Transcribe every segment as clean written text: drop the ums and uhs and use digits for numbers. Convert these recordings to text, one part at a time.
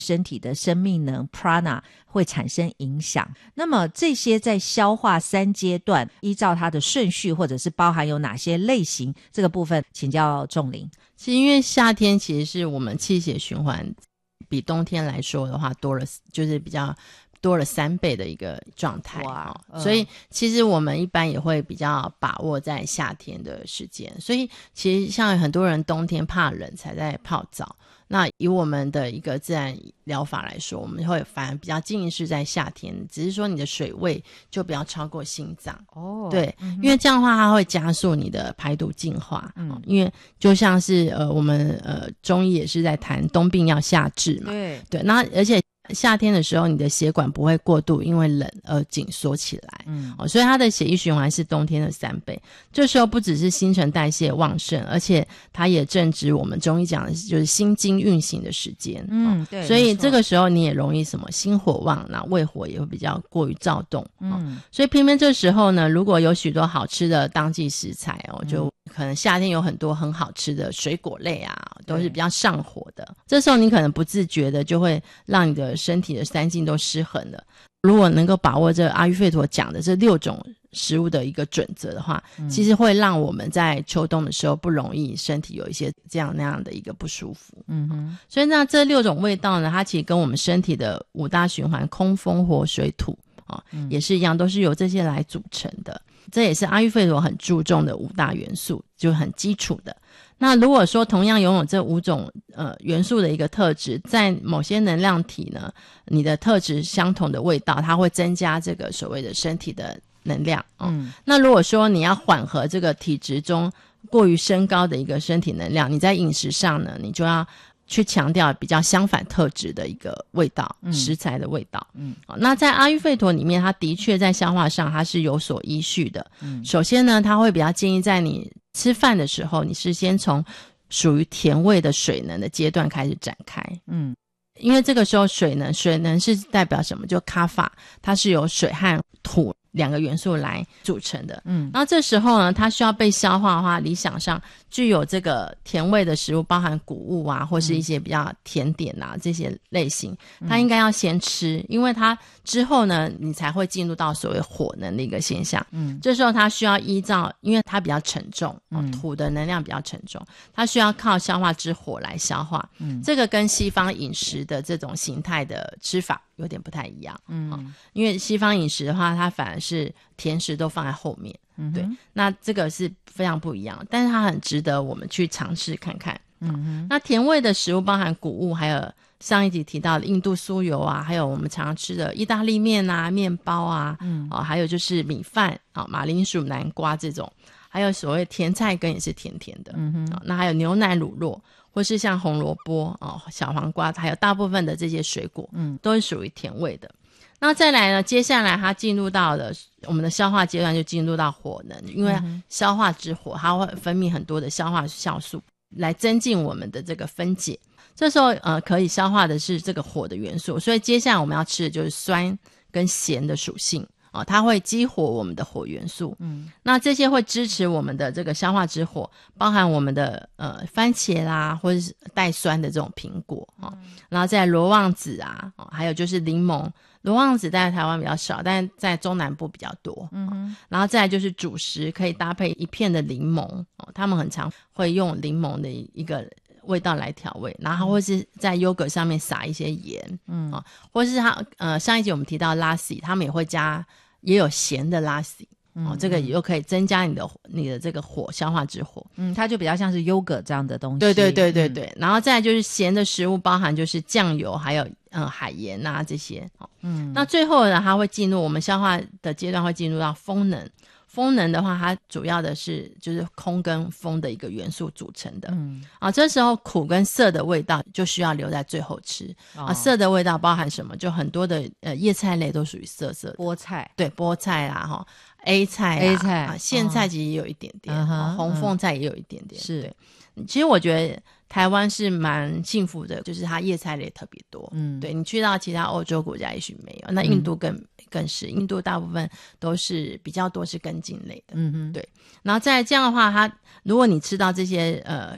身体的生命能 prana 会产生影响。那么这些在消化3阶段依照它的顺序或者是包含有哪些类型，这个部分请教仲林。 其实因为夏天其实是我们气血循环比冬天来说的话多了，就是比较多了3倍的一个状态。所以其实我们一般也会比较把握在夏天的时间。所以其实像很多人冬天怕冷才在泡澡，那以我们的一个自然疗法来说，我们会反而比较建议是在夏天，只是说你的水位就不要超过心脏。对，因为这样的话它会加速你的排毒净化。因为就像是我们中医也是在谈冬病要夏治嘛。对，那而且夏天的时候你的血管不会过度因为冷而紧缩起来。所以它的血液循环是冬天的3倍。这时候不只是新陈代谢旺盛，而且它也正值我们中医讲的就是心经运行的时间。对，所以这个时候你也容易什么心火旺，那胃火也会比较过于躁动。所以偏偏这时候呢，如果有许多好吃的当季食材就可能夏天有很多很好吃的水果类啊，都是比较上火的。这时候你可能不自觉的就会让你的身体的3经都失衡了。如果能够把握这阿育吠陀讲的这6种食物的一个准则的话，其实会让我们在秋冬的时候不容易身体有一些这样那样的一个不舒服。所以那这6种味道呢，它其实跟我们身体的5大循环空风火水土也是一样，都是由这些来组成的。这也是阿育吠陀很注重的5大元素，就很基础的。那如果说同样拥有这5种元素的一个特质，在某些能量体呢，你的特质相同的味道，它会增加这个所谓的身体的能量。那如果说你要缓和这个体质中过于升高的一个身体能量，你在饮食上呢，你就要去强调比较相反特质的一个味道，食材的味道。那在阿育吠陀里面，它的确在消化上它是有所依序的。首先呢，它会比较建议在你吃饭的时候，你是先从属于甜味的水能的阶段开始展开。因为这个时候水能是代表什么？就卡法，它是由水和土2个元素来组成的。然后这时候呢，它需要被消化的话，理想上具有这个甜味的食物，包含谷物啊，或是一些比较甜点啊这些类型，它应该要先吃，因为它之后呢，你才会进入到所谓火能的一个现象。这时候它需要依照，因为它比较沉重，土的能量比较沉重，它需要靠消化之火来消化。这个跟西方饮食的这种形态的吃法有点不太一样。因为西方饮食的话，它反而是甜食都放在后面。对，那这个是非常不一样，但是它很值得我们去尝试看看。那甜味的食物包含谷物，还有上一集提到的印度酥油啊，还有我们常常吃的意大利面啊、面包啊，还有就是米饭马铃薯、南瓜这种，还有所谓甜菜根也是甜甜的。那还有牛奶乳酪，或是像红萝卜小黄瓜，还有大部分的这些水果都是属于甜味的。那再来呢，接下来它进入到了我们的消化阶段，就进入到火能。因为消化之火，它会分泌很多的消化酵素来增进我们的这个分解。这时候可以消化的是这个火的元素，所以接下来我们要吃的就是酸跟咸的属性。它会激活我们的火元素。那这些会支持我们的这个消化之火，包含我们的番茄啦，或者是带酸的这种苹果。然后再来罗望子啊，还有就是柠檬。罗望子在台湾比较少，但在中南部比较多。然后再来就是主食，可以搭配一片的柠檬。他们很常会用柠檬的一个味道来调味，然后或是在优格上面撒一些盐。或是它上一集我们提到拉西，他们也会加，也有咸的拉西。这个又可以增加你的这个火消化之火。 它就比较像是优格这样的东西。 对。然后再来就是咸的食物，包含就是酱油，还有海盐啊这些。那最后呢，它会进入我们消化的阶段，会进入到风能。风能的话，它主要的是就是空跟风的一个元素组成的。这时候苦跟涩的味道就需要留在最后吃。涩的味道包含什么？就很多的叶菜类都属于涩涩的。 菠菜， 对，菠菜啦，A 菜苋菜其实也有一点点，红凤菜也有一点点。是，其实我觉得台湾是蛮幸福的，就是它叶菜类特别多。对，你去到其他欧洲国家也许没有，那印度更是，印度大部分都是比较多是根茎类的。对，然后再这样的话，如果你吃到这些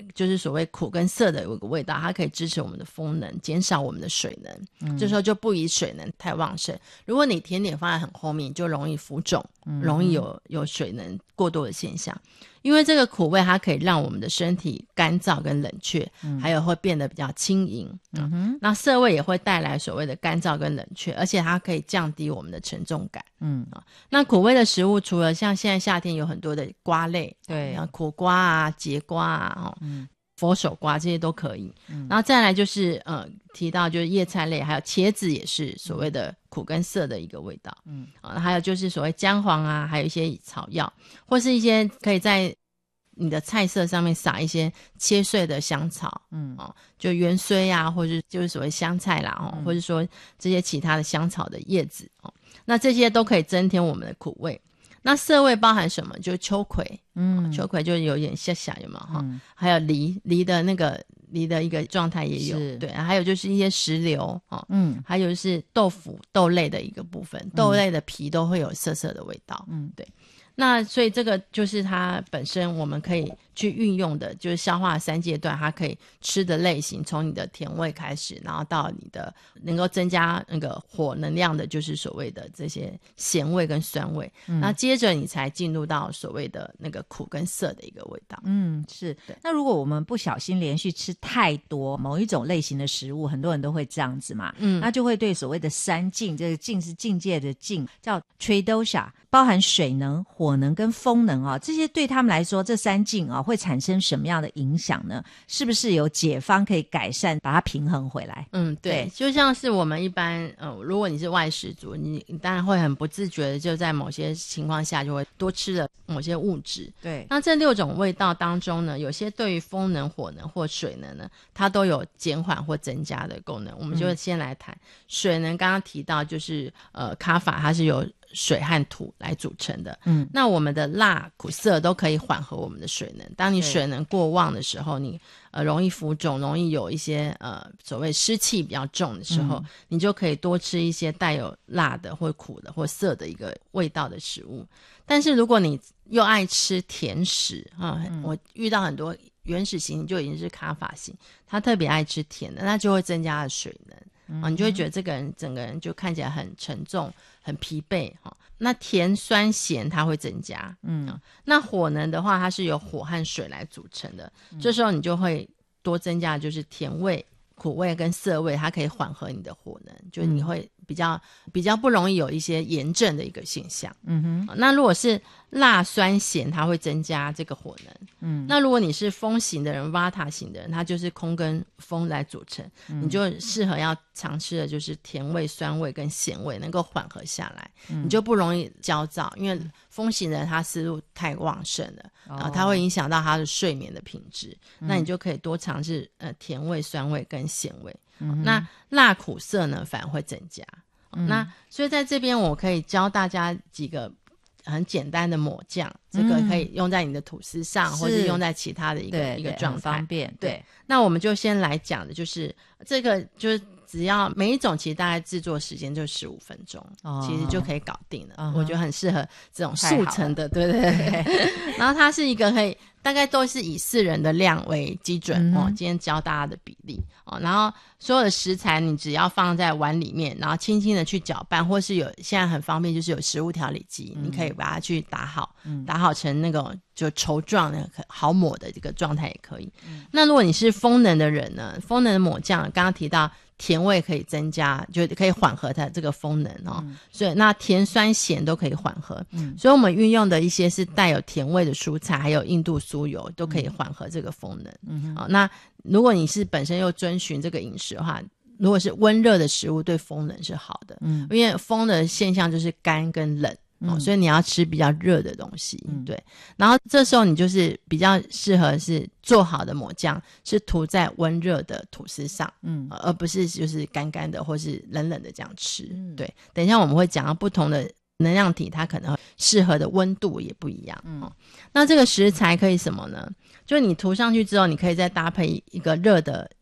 就是所谓苦跟涩的有一个味道，它可以支持我们的风能，减少我们的水能。这时候就不宜水能太旺盛。如果你甜点放在很后面，就容易浮肿，容易有水能过多的现象。因为这个苦味它可以让我们的身体干燥跟冷却，还有会变得比较轻盈。那涩味也会带来所谓的干燥跟冷却，而且它可以降低我们的沉重感。那苦味的食物除了像现在夏天有很多的瓜类， 对， 像苦瓜啊、节瓜啊、佛手瓜这些都可以。然后再来就是提到就是叶菜类，还有茄子也是所谓的苦跟涩的一个味道。还有就是所谓姜黄啊，还有一些草药，或是一些可以在你的菜色上面撒一些切碎的香草，就芫荽啊，或者就是所谓香菜啦，或者说这些其他的香草的叶子，那这些都可以增添我们的苦味。那涩味包含什么？就是秋葵，秋葵就有点下有没有？还有梨的那个梨的一个状态也有，对，还有就是一些石榴，还有就是豆腐豆类的一个部分，豆类的皮都会有涩涩的味道，对。那所以这个就是它本身我们可以去运用的，就是消化3阶段它可以吃的类型，从你的甜味开始，然后到你的能够增加那个火能量的，就是所谓的这些咸味跟酸味，那接着你才进入到所谓的那个苦跟涩的一个味道。 是。那如果我们不小心连续吃太多某一种类型的食物，很多人都会这样子嘛，那就会对所谓的3境，这个境是境界的境，叫 Tridosha， 包含水能、火能跟风能啊，这些对他们来说，这3境啊会产生什么样的影响呢？是不是有解方可以改善，把它平衡回来？ 对，就像是我们一般，如果你是外食族，你当然会很不自觉的就在某些情况下就会多吃了某些物质。 对， 那这6种味道当中呢，有些对于风能、火能或水能呢，它都有减缓或增加的功能。我们就先来谈水能，刚刚提到就是卡法，它是由水和土来组成的。那我们的辣、苦、涩都可以缓和我们的水能。当你水能过旺的时候，你容易浮肿，容易有一些所谓湿气比较重的时候，你就可以多吃一些带有辣的或苦的或涩的一个味道的食物。但是如果你又爱吃甜食我遇到很多原始型就已经是卡法型，他特别爱吃甜的，那就会增加了水能。你就会觉得这个人整个人就看起来很沉重很疲惫。那甜酸咸它会增加。那火能的话，它是由火和水来组成的，这时候你就会多增加就是甜味、苦味跟涩味，它可以缓和你的火能，就是你会比较不容易有一些炎症的一个现象。那如果是辣酸咸，它会增加这个火能。那如果你是风型的人 Vata 型的人，它就是空跟风来组成，你就适合要常吃的就是甜味、酸味跟咸味能够缓和下来，你就不容易焦躁。因为风型的人他思路太旺盛了，然后他会影响到他的睡眠的品质。那你就可以多尝试甜味、酸味跟咸味。那辣苦涩呢反而会增加。那所以在这边我可以教大家几个很简单的抹酱，这个可以用在你的吐司上，或是用在其他的一个状态， 方便。对， 那我们就先来讲的就是这个，就是只要每一种其实大概制作时间就15分钟，其实就可以搞定了。我觉得很适合这种速成的，对。然后它是一个可以大概都是以4人的量为基准今天教大家的比例然后所有的食材你只要放在碗里面，然后轻轻的去搅拌，或是现在很方便就是有食物调理机，你可以把它去打好，打好成那种就稠状的好抹的这个状态也可以。那如果你是风能的人呢，风能的抹酱刚刚提到甜味可以增加，就可以缓和它这个风能所以那甜酸咸都可以缓和。所以我们运用的一些是带有甜味的蔬菜，还有印度酥油都可以缓和这个风能。那如果你是本身又遵循这个饮食的话，如果是温热的食物对风能是好的。因为风的现象就是干跟冷所以你要吃比较热的东西。对，然后这时候你就是比较适合是做好的抹酱是涂在温热的吐司上，而不是就是干干的或是冷冷的这样吃。对，等一下我们会讲到不同的能量体，它可能适合的温度也不一样。那这个食材可以什么呢？就是你涂上去之后，你可以再搭配一个热的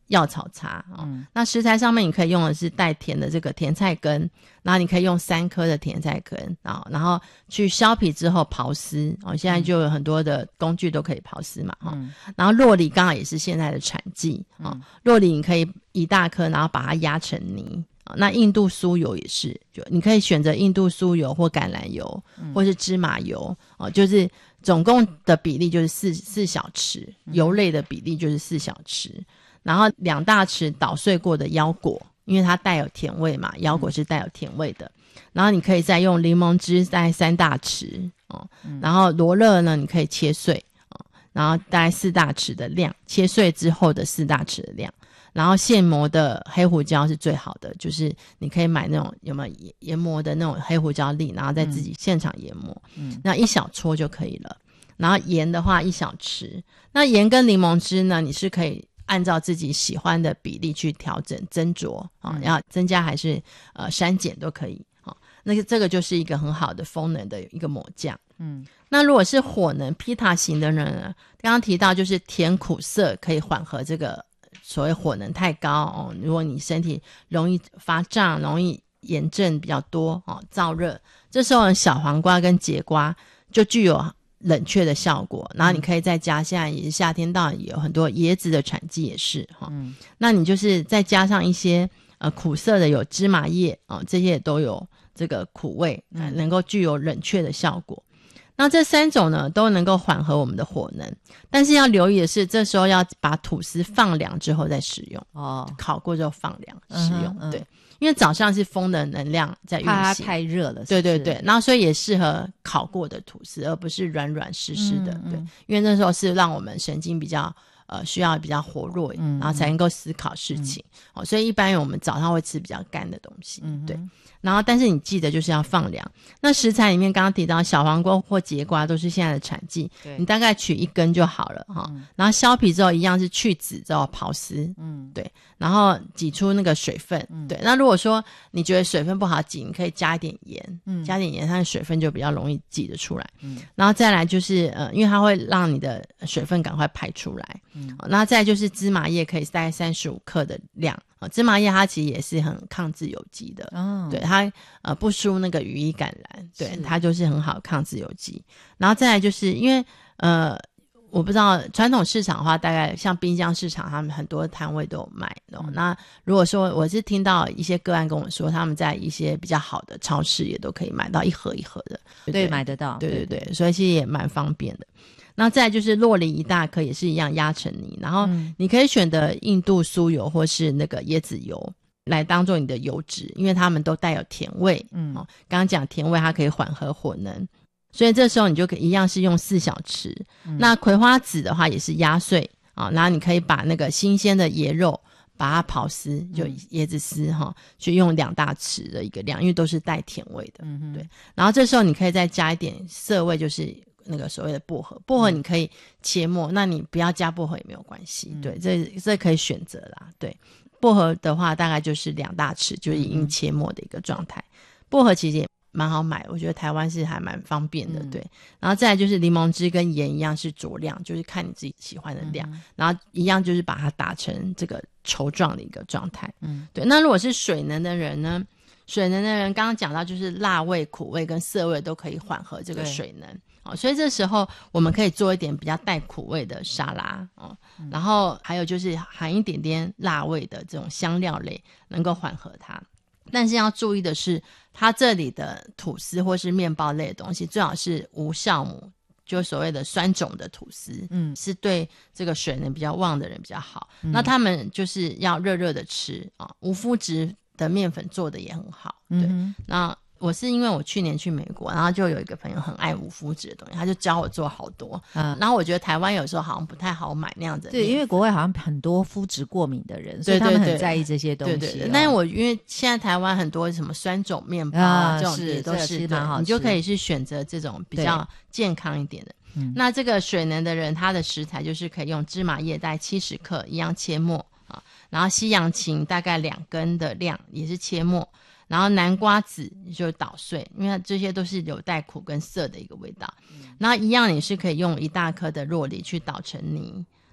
药草茶那食材上面你可以用的是带甜的这个甜菜根，然后你可以用3颗的甜菜根然后去削皮之后刨丝现在就有很多的工具都可以刨丝嘛然后酪梨刚好也是现在的产季酪梨你可以1大颗然后把它压成泥那印度酥油也是，就你可以选择印度酥油或橄榄油或是芝麻油就是总共的比例就是4小匙油类的比例就是4小匙然后2大匙捣碎过的腰果，因为它带有甜味嘛，腰果是带有甜味的然后你可以再用柠檬汁大概3大匙然后罗勒呢你可以切碎然后大概4大匙的量，切碎之后的4大匙的量然后现磨的黑胡椒是最好的，就是你可以买那种有没有研磨的那种黑胡椒粒，然后再自己现场研磨那1小撮就可以了。然后盐的话1小匙，那盐跟柠檬汁呢你是可以按照自己喜欢的比例去调整斟酌要增加还是删减都可以那这个就是一个很好的风能的一个抹酱那如果是火能 Pitta 型的人呢，刚刚提到就是甜苦涩可以缓和这个所谓火能太高如果你身体容易发胀容易炎症比较多燥热，这时候小黄瓜跟节瓜就具有冷却的效果然后你可以再加现在也是夏天到也有很多椰子的产季也是那你就是再加上一些苦涩的有芝麻叶这些也都有这个苦味能够具有冷却的效果那这3种呢都能够缓和我们的火能，但是要留意的是这时候要把吐司放凉之后再使用烤过之后放凉使用对，因为早上是风的能量在运行， 怕它太热了对对对，然后所以也适合烤过的吐司而不是软软湿湿的对，因为那时候是让我们神经比较需要比较活络然后才能够思考事情所以一般我们早上会吃比较干的东西对，然后但是你记得就是要放凉。那食材里面刚刚提到小黄瓜或节瓜都是现在的产季你大概取1根就好了然后削皮之后一样是去籽之后刨丝对，然后挤出那个水分对，那如果说你觉得水分不好挤你可以加一点盐加点盐它的水分就比较容易挤得出来然后再来就是因为它会让你的水分赶快排出来那再来就是芝麻叶可以大概35克的量芝麻叶它其实也是很抗自由基的对，它不输那个羽衣甘蓝对，它就是很好抗自由基。然后再来就是因为我不知道传统市场的话大概像滨江市场他们很多摊位都有卖那如果说我是听到一些个案跟我说他们在一些比较好的超市也都可以买到1盒1盒的 对， 买得到对对对，所以其实也蛮方便的。然后再来就是酪梨1大颗也是一样压成泥，然后你可以选择印度酥油或是那个椰子油来当做你的油脂，因为它们都带有甜味刚刚讲甜味它可以缓和火能，所以这时候你就可以一样是用4小匙那葵花籽的话也是压碎然后你可以把那个新鲜的椰肉把它刨丝就椰子丝去用2大匙的一个量，因为都是带甜味的对，然后这时候你可以再加一点涩味，就是那个所谓的薄荷你可以切末那你不要加薄荷也没有关系对，这可以选择啦对，薄荷的话大概就是2大匙就已经切末的一个状态薄荷其实也蛮好买，我觉得台湾是还蛮方便的对，然后再来就是柠檬汁跟盐一样是酌量，就是看你自己喜欢的量然后一样就是把它打成这个稠状的一个状态对，那如果是水能的人呢，水能的人刚刚讲到就是辣味苦味跟涩味都可以缓和这个水能所以这时候我们可以做一点比较带苦味的沙拉然后还有就是含一点点辣味的这种香料类能够缓和它。但是要注意的是它这里的吐司或是面包类的东西最好是无酵母，就所谓的酸种的吐司是对这个水能比较旺的人比较好那他们就是要热热的吃无麸质的面粉做的也很好对那我是因为我去年去美国，然后就有一个朋友很爱无麸质的东西，他就教我做好多然后我觉得台湾有时候好像不太好买那样子的面粉， 对，因为国外好像很多麸质过敏的人，所以他们很在意这些东西对对对，但是我因为现在台湾很多什么酸种面包这种也都是蛮好吃，你就可以是选择这种比较健康一点的那这个水能的人他的食材就是可以用芝麻叶大概70克一样切末然后西洋芹大概2根的量也是切末，然后南瓜籽就捣碎，因为这些都是有带苦跟涩的一个味道然后一样也是可以用1大颗的酪梨去捣成泥，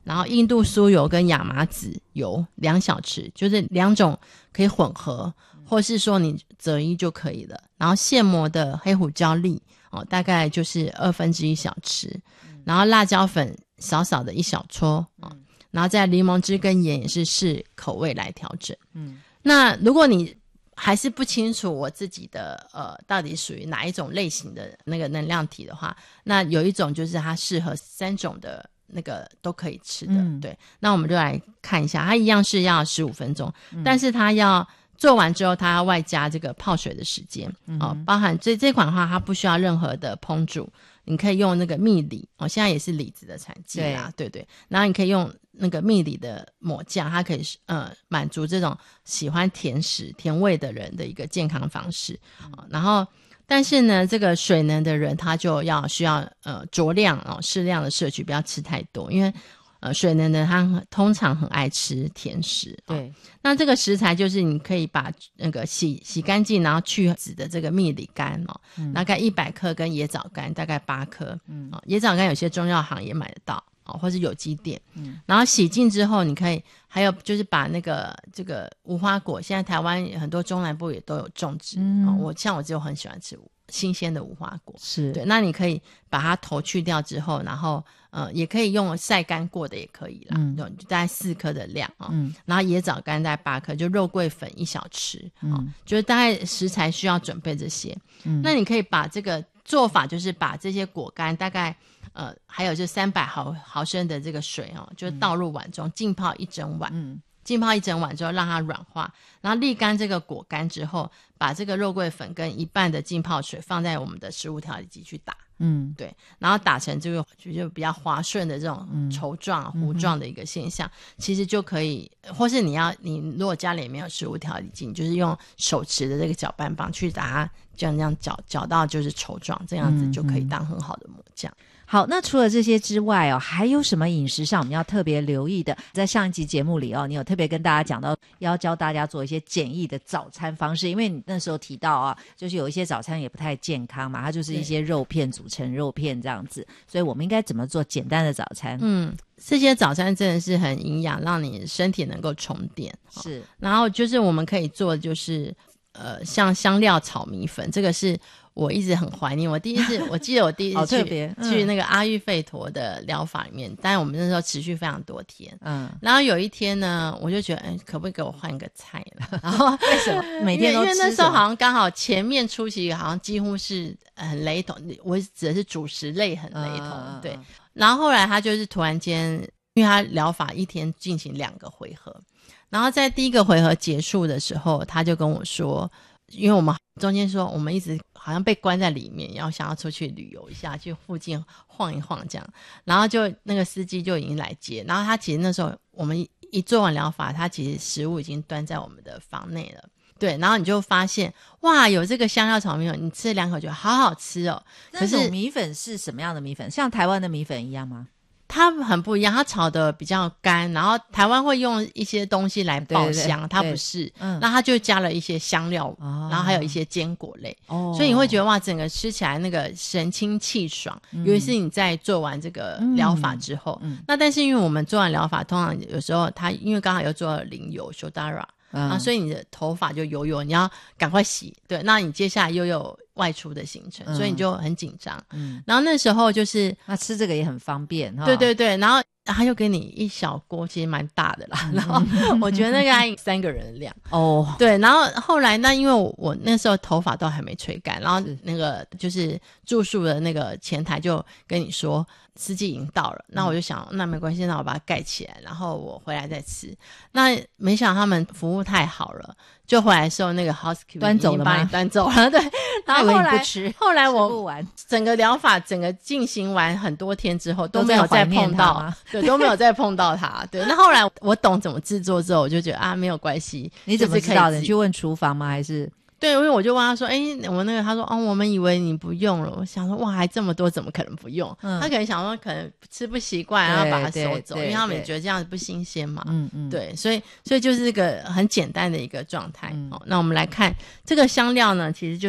然后印度酥油跟亚麻籽油2小匙，就是2种可以混合，或是说你择一就可以了。然后现磨的黑胡椒粒大概就是1/2小匙，然后辣椒粉少少的1小撮然后再柠檬汁跟盐也是视口味来调整。那如果你还是不清楚我自己的到底属于哪一种类型的那个能量体的话，那有一种就是它适合3种的那个都可以吃的。对，那我们就来看一下，它一样是要15分钟，但是它要做完之后它要外加这个泡水的时间包含这款的话它不需要任何的烹煮，你可以用那个蜜梨现在也是李子的产季啦，对，然后你可以用那个蜜梨的抹酱，它可以满足这种喜欢甜食甜味的人的一个健康方式然后但是呢这个水能的人他就需要酌量适量的摄取，不要吃太多，因为水能的他通常很爱吃甜食。对，那这个食材就是你可以把那个洗干净，然后去籽的这个蜜梨干大概100克跟椰枣干大概8颗椰枣干有些中药行也买得到或是有机店然后洗净之后你可以还有就是把那个这个无花果，现在台湾很多中南部也都有种植我就很喜欢吃新鲜的无花果，是对，那你可以把它头去掉之后，然后也可以用晒干过的也可以啦就大概4颗的量然后椰枣干大概8颗，就肉桂粉1小匙就是大概食材需要准备这些那你可以把这个做法就是把这些果干大概还有就300毫升的这个水就倒入碗中浸泡1整晚浸泡1整晚之后让它软化，然后沥干这个果干之后，把这个肉桂粉跟一半的浸泡水放在我们的食物调理机去打对，然后打成这个就比较滑顺的这种稠状糊状的一个现象其实就可以，或是你如果家里没有食物调理机，你就是用手持的这个搅拌棒去把它这样搅到就是稠状，这样子就可以当很好的抹酱好，那除了这些之外还有什么饮食上我们要特别留意的？在上一集节目里你有特别跟大家讲到要教大家做一些简易的早餐方式，因为你那时候提到就是有一些早餐也不太健康嘛，它就是一些肉片组成肉片这样子，所以我们应该怎么做简单的早餐？ 这些早餐真的是很营养，让你身体能够充电是，然后就是我们可以做的就是像香料炒米粉，这个是我一直很怀念。我记得我第一次去那个阿育吠陀的疗法里面，但是我们那时候持续非常多天然后有一天呢我就觉得可不可以给我换一个菜了然后为什么每天都吃什么？ 因为那时候好像刚好前面初期好像几乎是很雷同，我指的是主食类很雷同对，然后后来他就是突然间，因为他疗法一天进行2个回合，然后在第1个回合结束的时候他就跟我说，因为我们中间说我们一直好像被关在里面，然后想要出去旅游一下，去附近晃一晃这样，然后就那个司机就已经来接，然后他其实那时候我们一做完疗法，他其实食物已经端在我们的房内了对，然后你就发现哇有这个香料炒米粉，你吃了2口觉得好好吃可是米粉是什么样的米粉？像台湾的米粉一样吗？ 它很不一样，它炒的比较干，然后台湾会用一些东西来爆香，对它不是那它就加了一些香料然后还有一些坚果类所以你会觉得哇整个吃起来那个神清气爽尤其是你在做完这个疗法之后那但是因为我们做完疗法通常有时候它因为刚好又做了零油 Shodara所以你的头发就油油，你要赶快洗对，那你接下来又有外出的行程所以你就很紧张然后那时候就是那吃这个也很方便对然后他就给你一小锅，其实蛮大的啦然后我觉得那个3个人的量对，然后后来那因为我那时候头发都还没吹干，然后那个就是住宿的那个前台就跟你说司机已经到了那我就想那没关系，那我把它盖起来，然后我回来再吃。那没想到他们服务太好了，就回来的时候那个 housekeeping 端走了吗？ 已经把你端走了对，然后后来我整个疗法整个进行完很多天之后都没有再碰到对，都没有再碰到它对，那后来我懂怎么制作之后我就觉得没有关系。 你怎么知道的？你去问厨房吗？还是对，因为我就问他说我那个他说我们以为你不用了。我想说哇还这么多怎么可能不用他可能想说可能吃不习惯然后把它收走，因为他们也觉得这样子不新鲜嘛对，所以就是一个很简单的一个状态那我们来看这个香料呢其实就是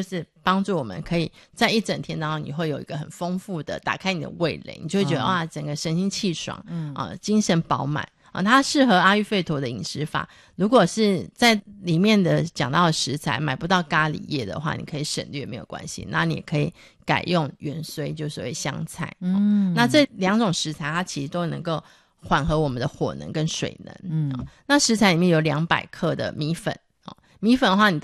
帮助我们可以在一整天当中你会有一个很丰富的打开你的味蕾，你就会觉得哇整个神清气爽，精神饱满啊。它适合阿育吠陀的饮食法，如果是在里面的讲到的食材买不到咖喱叶的话，你可以省略没有关系，那你也可以改用芫荽，就所谓香菜。那这2种食材它其实都能够缓和我们的火能跟水能。那食材里面有200克的米粉，米粉的话你